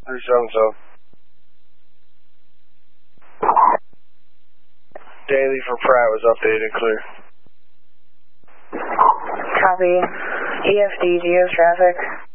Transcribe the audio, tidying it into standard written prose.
377. Daily for Pratt was updated and clear. Copy. EFD, do you have traffic?